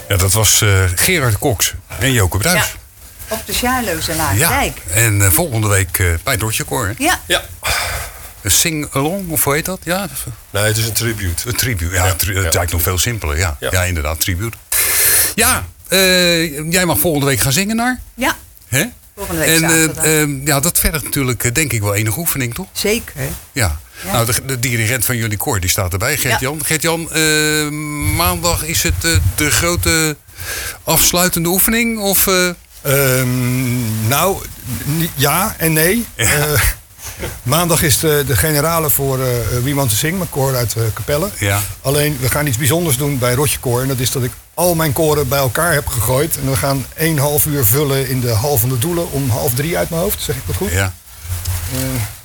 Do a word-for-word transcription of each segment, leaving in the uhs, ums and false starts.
Ja, dat was uh, Gerard Cox en Joke Bruis. Ja, op de Sjaarloze Laagdijk. Ja, en uh, volgende week uh, bij Dotje Koor. Ja. Ja. Een sing-along, of hoe heet dat? Ja. Nee, het is een tribute. Een tribute, ja. ja. Tri- het ja, lijkt nog veel simpeler, ja. Ja, ja inderdaad, tribute. Ja, uh, jij mag volgende week gaan zingen naar? Ja. Hè? Volgende week en zaterdag. Uh, uh, ja, dat vergt natuurlijk uh, denk ik wel enige oefening, toch? Zeker. Ja. Ja. Nou, de, de dirigent van jullie koor die staat erbij, Gert-Jan. Ja. Gert-Jan, uh, maandag is het uh, de grote afsluitende oefening? Of, uh... um, nou, ja en nee. Ja. Uh, maandag is de, de generale voor uh, We Want To Sing, mijn koor uit uh, Capelle. Ja. Alleen, we gaan iets bijzonders doen bij Rotje Koor. En dat is dat ik al mijn koren bij elkaar heb gegooid. En we gaan één half uur vullen in de hal van de doelen om half drie uit mijn hoofd. Zeg ik dat goed? Ja. Uh,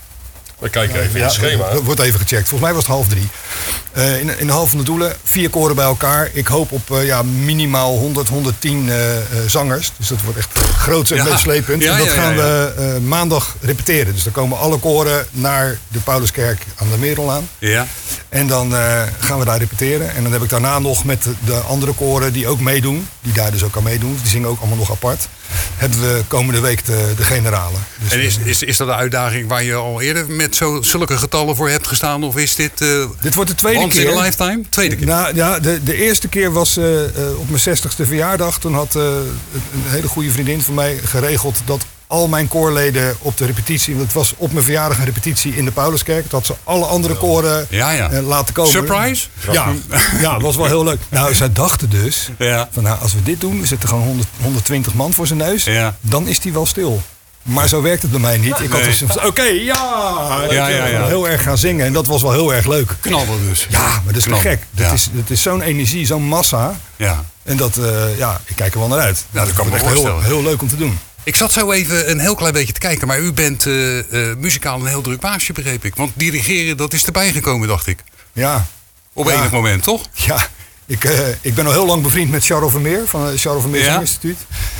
We kijken even in ja, het schema. Wordt even gecheckt. Volgens mij was het half drie. Uh, in, in de hal van de doelen, vier koren bij elkaar. Ik hoop op uh, ja, minimaal honderd, honderdtien uh, uh, zangers. Dus dat wordt echt uh, groots en ja. meeslepend. Ja, en dat ja, gaan ja, ja. we uh, maandag repeteren. Dus dan komen alle koren naar de Pauluskerk aan de Merellaan. Ja. En dan uh, gaan we daar repeteren. En dan heb ik daarna nog met de andere koren die ook meedoen. Die daar dus ook aan meedoen. Die zingen ook allemaal nog apart. Hebben we komende week de, de generale. Dus en is, is, is dat een uitdaging waar je al eerder met zo, zulke getallen voor hebt gestaan? Of is dit, uh, dit wordt de tweede once keer. in a lifetime? Tweede keer? Nou, ja, de, de eerste keer was uh, uh, op mijn zestigste verjaardag. Toen had uh, een hele goede vriendin van mij geregeld dat al mijn koorleden op de repetitie... want het was op mijn verjaardag een repetitie in de Pauluskerk... dat ze alle andere koren ja, ja. Uh, laten komen. Surprise? Ja, ja, dat was wel heel leuk. Nou, zij dachten dus... Ja. van nou, als we dit doen, er zitten gewoon honderd, honderdtwintig man voor zijn neus... Ja. dan is die wel stil. Maar zo werkt het bij mij niet. Ik had nee. dus oké, okay, ja! Ja, ja, ja. Heel erg gaan zingen en dat was wel heel erg leuk. Knallen dus. Ja, maar dat is te gek. Dat ja. is, dat is zo'n energie, zo'n massa. Ja. En dat, uh, ja, ik kijk er wel naar uit. Ja, dat kan me echt voorstellen. Heel, heel leuk om te doen. Ik zat zo even een heel klein beetje te kijken, maar u bent uh, uh, muzikaal een heel druk baasje, begreep ik. Want dirigeren, dat is erbij gekomen, dacht ik. Ja. Op ja. enig moment, toch? Ja, ik, uh, ik ben al heel lang bevriend met Charles Vermeer van het Charles Vermeer ja? Instituut.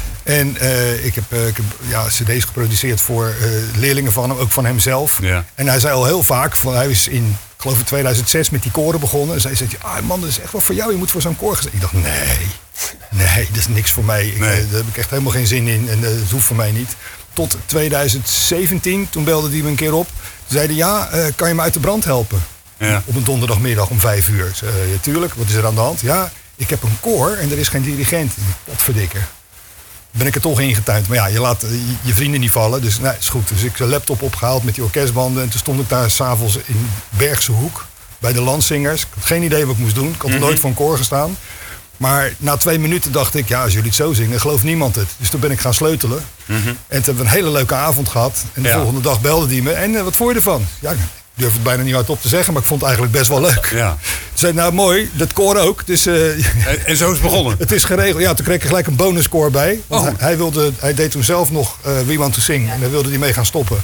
En uh, ik heb, uh, ik heb ja, cd's geproduceerd voor uh, leerlingen van hem, ook van hemzelf. Ja. En hij zei al heel vaak, van, hij is in, ik geloof in tweeduizend zes met die koren begonnen. En hij zei, ah man, dat is echt wel voor jou, je moet voor zo'n koor gaan. Ik dacht, nee, nee, dat is niks voor mij. Ik, nee. uh, daar heb ik echt helemaal geen zin in en uh, dat hoeft voor mij niet. Tot tweeduizend zeventien, toen belde hij me een keer op. Toen zei hij, ja, uh, kan je me uit de brand helpen? Ja. Op een donderdagmiddag om vijf uur. Uh, ja, tuurlijk, wat is er aan de hand? Ja, ik heb een koor en er is geen dirigent. Potverdikker. Ben ik er toch ingetuind. Maar ja, je laat je vrienden niet vallen. Dus nee, is goed. Dus ik heb de laptop opgehaald met die orkestbanden. En toen stond ik daar s'avonds in Bergse Hoek. Bij de Landzingers. Ik had geen idee wat ik moest doen. Ik had mm-hmm. nooit voor een koor gestaan. Maar na twee minuten dacht ik, ja, als jullie het zo zingen, gelooft niemand het. Dus toen ben ik gaan sleutelen. Mm-hmm. En toen hebben we een hele leuke avond gehad. En de ja. volgende dag belde die me. En uh, wat vond je ervan? Ja, ik durf het bijna niet hardop te zeggen, maar ik vond het eigenlijk best wel leuk. Ja. Toen zei nou mooi, dat koor ook. Dus, uh, en, en zo is het begonnen? Het is geregeld. Ja, toen kreeg ik gelijk een bonuscore bij. Want oh. hij, hij, wilde, hij deed toen zelf nog uh, We Want To Sing. Ja. En daar wilde hij mee gaan stoppen.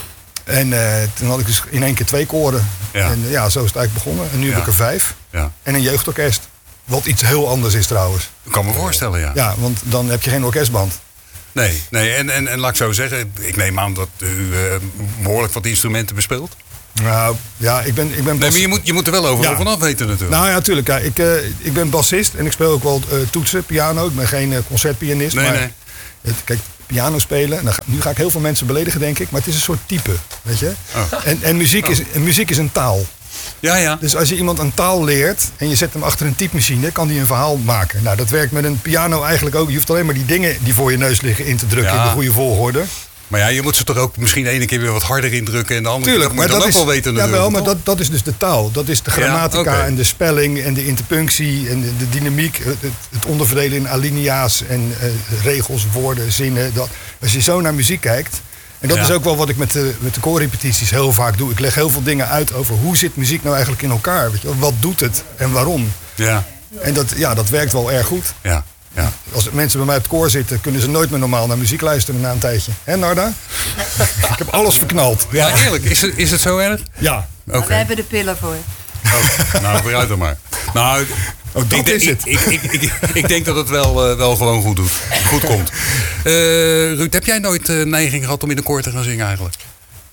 En uh, toen had ik dus in één keer twee koren. Ja. En uh, ja, zo is het eigenlijk begonnen. En nu ja. heb ik er vijf. Ja. En een jeugdorkest. Wat iets heel anders is trouwens. Ik kan me voorstellen, ja. Ja, want dan heb je geen orkestband. Nee, nee. En, en, en laat ik zo zeggen, ik neem aan dat u uh, behoorlijk wat instrumenten bespeelt. Nou, ja, ik ben... Ik ben nee, maar je moet, je moet er wel over ja. vanaf weten natuurlijk. Nou ja, natuurlijk. Ja, ik, uh, ik ben bassist en ik speel ook wel uh, toetsen, piano. Ik ben geen uh, concertpianist. Nee, maar nee. Het, kijk, piano spelen, nou, nu ga ik heel veel mensen beledigen, denk ik. Maar het is een soort type, weet je. Oh. En, en, muziek is, en muziek is een taal. Ja, ja. Dus als je iemand een taal leert en je zet hem achter een typemachine, kan die een verhaal maken. Nou, dat werkt met een piano eigenlijk ook. Je hoeft alleen maar die dingen die voor je neus liggen in te drukken ja. in de goede volgorde. Maar ja, je moet ze toch ook misschien ene keer weer wat harder indrukken en de andere Tuurlijk, keer dat moet je dan ook is, wel weten natuurlijk. Jawel, maar dat, dat is dus de taal. Dat is de grammatica ja, okay. en de spelling en de interpunctie en de, de dynamiek. Het, het onderverdelen in alinea's en uh, regels, woorden, zinnen. Dat. Als je zo naar muziek kijkt. En dat ja. is ook wel wat ik met de, met de koorrepetities heel vaak doe. Ik leg heel veel dingen uit over hoe zit muziek nou eigenlijk in elkaar. Weet je? Wat doet het en waarom? Ja. En dat, ja, dat werkt wel erg goed. Ja. Ja. Als mensen bij mij op het koor zitten, kunnen ze nooit meer normaal naar muziek luisteren na een tijdje. Hè, Narda? Ik heb alles verknald. Ja, ja eerlijk. Is het, is het zo erg? Ja. Okay. We hebben de pillen voor. Oh, nou, vooruit dan maar. Nou, oh, dat ik, is het. Ik, ik, ik, ik, ik denk dat het wel, uh, wel gewoon goed doet. Goed komt. Uh, Ruud, heb jij nooit uh, neiging gehad om in een koor te gaan zingen eigenlijk?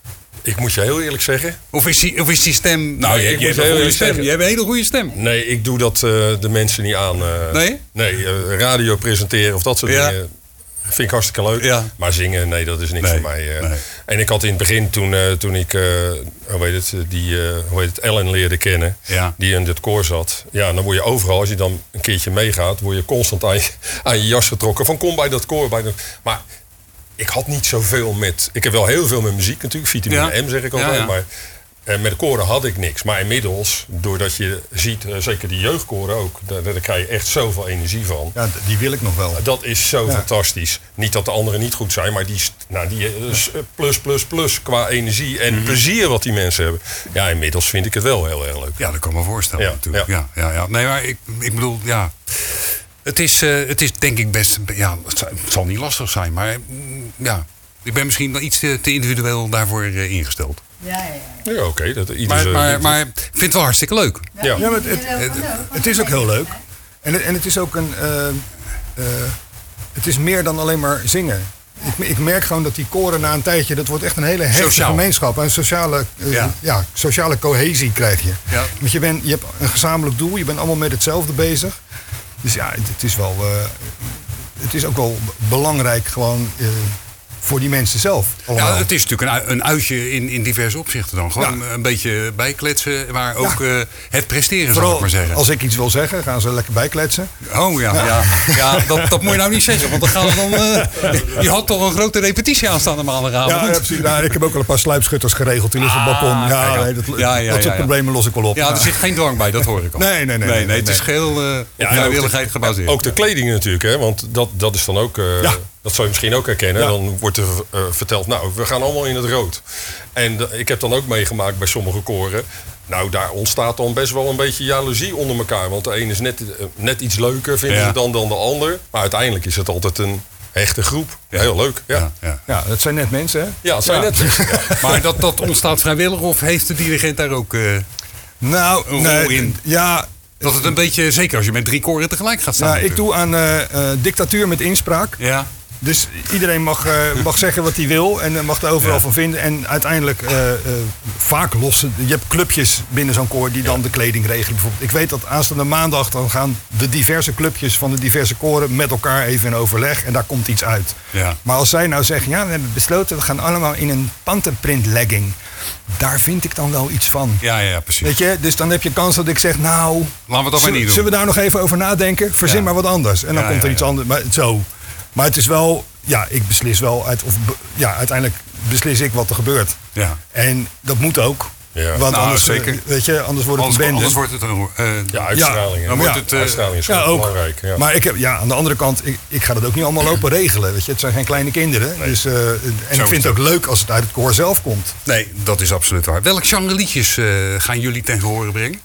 Ik moet je heel eerlijk zeggen. Of is die, of is die stem... Nou, Nee, je, ik je moet hebt een heel goede eerlijk stem. zeggen. Je hebt een hele goede stem. Nee, ik doe dat uh, de mensen niet aan. Uh, Nee? Nee, uh, radio presenteren of dat soort Ja. dingen vind ik hartstikke leuk. Ja. Maar zingen, nee, dat is niks Nee, voor mij. Uh. nee. En ik had in het begin, toen, uh, toen ik uh, hoe heet het, die, uh, hoe heet het, Ellen leerde kennen, Ja. die in het koor zat. Ja, dan word je overal, als je dan een keertje meegaat, word je constant aan je, aan je jas getrokken. Van kom bij dat koor. Bij dat... Maar ik had niet zoveel met... Ik heb wel heel veel met muziek natuurlijk. Vitamine Ja. M zeg ik altijd. Ja, ja. Maar uh, met de koren had ik niks. Maar inmiddels, doordat je ziet, uh, zeker die jeugdkoren ook, daar, daar krijg je echt zoveel energie van. Ja, die wil ik nog wel. Dat is zo Ja. fantastisch. Niet dat de anderen niet goed zijn, maar die, nou, die is plus, plus, plus qua energie en plezier wat die mensen hebben. Ja, inmiddels vind ik het wel heel erg leuk. Ja, dat kan ik me voorstellen Ja, natuurlijk. Ja. Ja, ja, Nee, maar ik, ik bedoel, ja... Het is, uh, het is denk ik best... Ja, het zal, het zal niet lastig zijn, maar mm, ja... Ik ben misschien wel iets te, te individueel daarvoor uh, ingesteld. Ja, ja, ja. Ja, oké. Okay, dat ieder Maar, zijn- maar, maar ik vind het wel hartstikke leuk. Ja. Ja, maar het, het, het, het is ook heel leuk. En het, en het is ook een... eh, eh, het is meer dan alleen maar zingen. Ik, ik merk gewoon dat die koren na een tijdje... Dat wordt echt een hele hechte Sociaal. gemeenschap. Een sociale, eh, Ja. ja. sociale cohesie krijg je. Ja. Want je, bent, je hebt een gezamenlijk doel. Je bent allemaal met hetzelfde bezig. Dus ja, het, het is wel... eh, het is ook wel belangrijk gewoon... eh, voor die mensen zelf. Allemaal. Ja, het is natuurlijk een, ui- een uitje in, in diverse opzichten dan. Gewoon Ja. een beetje bijkletsen, maar ook Ja. uh, het presteren, zal Vooral ik maar zeggen. als ik iets wil zeggen, gaan ze lekker bijkletsen. Oh ja, ja. ja dat, dat moet je nou niet zeggen, want dan gaan we dan... Uh, je had toch een grote repetitie aanstaande maandagavond? Ja, ja, precies. Nou, ik heb ook al een paar sluipschutters geregeld in het Ah, balkon. Ja, kijk aan. nee, dat, Ja, ja, dat soort ja, ja. problemen los ik wel op. Ja, er zit geen dwang bij, dat hoor ik al. Nee, nee, nee, nee, nee, nee, het nee. is geheel uh, op Ja, en vrijwilligheid ook de- gebaseerd. Ook de kleding natuurlijk, hè? Want dat, dat is dan ook... Uh, Ja. Dat zou je misschien ook herkennen. Ja. Dan wordt er uh, verteld, nou, we gaan allemaal in het rood. En de- ik heb dan ook meegemaakt bij sommige koren. Nou, daar ontstaat dan best wel een beetje jaloezie onder elkaar. Want de een is net, uh, net iets leuker, vinden Ja. ze dan, dan de ander. Maar uiteindelijk is het altijd een hechte groep. Heel leuk, ja. Ja, ja. Ja, dat zijn net mensen, hè? Ja, het zijn Ja. net mensen. Ja. Maar dat, dat ontstaat vrijwillig of heeft de dirigent daar ook... Uh, Nou, Een nee, rol in. Ja, dat het een beetje, zeker als je met drie koren tegelijk gaat staan. nou, ik doe aan eh, eh, dictatuur met inspraak. Ja, Dus iedereen mag, eh, mag zeggen wat hij wil en eh, mag er overal Ja. van vinden. En uiteindelijk eh, eh, vaak lossen. Je hebt clubjes binnen zo'n koor die dan de kleding regelen. Bijvoorbeeld. Ik weet dat aanstaande maandag dan gaan de diverse clubjes van de diverse koren met elkaar even in overleg. En daar komt iets uit. ja. Maar als zij nou zeggen, ja, we hebben besloten, we gaan allemaal in een panterprint legging. Daar vind ik dan wel iets van. Ja, ja, ja, precies. Weet je, dus dan heb je kans dat ik zeg, nou, Laten we dat maar zullen, niet doen. zullen we daar nog even over nadenken? Verzin Ja. maar wat anders. En dan Ja, komt er ja, iets ja. anders. Maar zo. Maar het is wel, ja, ik beslis wel uit, of be- ja, uiteindelijk beslis ik wat er gebeurt. Ja. En dat moet ook. Ja. Want Nou, anders, zeker. eh, weet je, anders wordt het Anders, een bende. anders wordt het een... Uh, Ja, uitstraling. hè. dan wordt Ja. het... uh, Uitstraling is Ja, gewoon ook. belangrijk. Ja. Maar ik heb, ja, aan de andere kant, ik, ik ga dat ook niet allemaal lopen regelen. Weet je, het zijn geen kleine kinderen. Dus, eh, en is ik vind het ook het. leuk als het uit het koor zelf komt. nee, dat is absoluut waar. Welk genre liedjes uh, gaan jullie ten gehore brengen?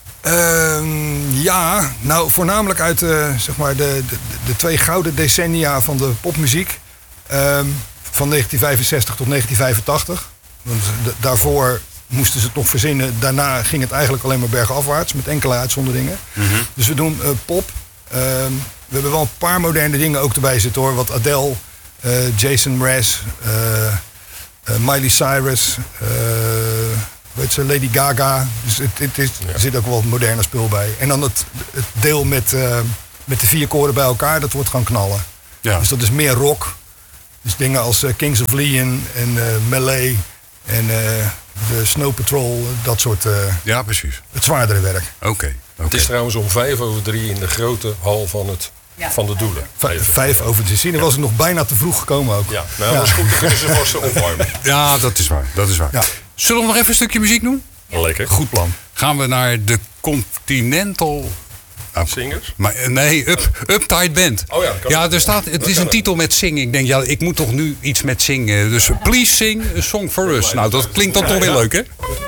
Ehm, ja, nou voornamelijk uit eh, zeg maar de, de, de twee gouden decennia van de popmuziek. Ehm, van negentien vijfenzestig tot negentien vijfentachtig. Want d- daarvoor moesten ze het nog verzinnen. Daarna ging het eigenlijk alleen maar bergafwaarts met enkele uitzonderingen. Dus we doen eh, pop. Ehm, we hebben wel een paar moderne dingen ook erbij zitten hoor. Wat Adele, eh, Jason Mraz, eh, eh, Miley Cyrus, eh, weet ze, Lady Gaga. Dus het, het is, er zit ook wel wat moderne spul bij. En dan het, het deel met, eh, met de vier koren bij elkaar, dat wordt gaan knallen. Ja. Dus dat is meer rock. Dus dingen als eh, Kings of Leon en eh Melee en eh, de Snow Patrol, dat soort, eh, Ja, precies. het zwaardere werk. Oké. Okay. Het is trouwens om vijf over drie in de grote hal van, het, Ja. van de doelen. Vijf, vijf over te zien. Dan was ik nog bijna te vroeg gekomen ook. Ja, nou, dat is goed. Dan kunnen ze vast opwarmen. Ja, dat is waar. Dat is waar. Ja. Zullen we nog even een stukje muziek doen? Lekker. Goed plan. Gaan we naar de Continental... Nou, Singers? maar, eh, nee, up, Uptight Band. Oh ja, dat kan ja, ook. er staat, het Dat is kan een ook. titel met zingen. Ik denk, ja, ik moet toch nu iets met zingen. Dus Please Sing a Song for Us. Nou, dat klinkt dan toch weer leuk, hè?